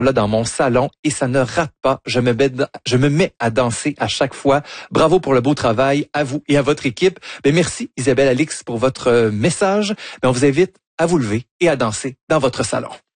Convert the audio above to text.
là dans mon salon et ça ne rate pas. Je me mets à danser à chaque fois. Bravo pour le beau travail à vous et à votre équipe. Merci Isabelle Alix pour votre message. On vous invite à vous lever et à danser dans votre salon.